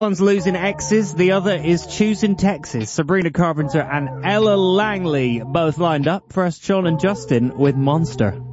One's losing exes, the other is choosing Texas. Sabrina Carpenter and Ella Langley both lined up. First, Sean and Justin with Monster.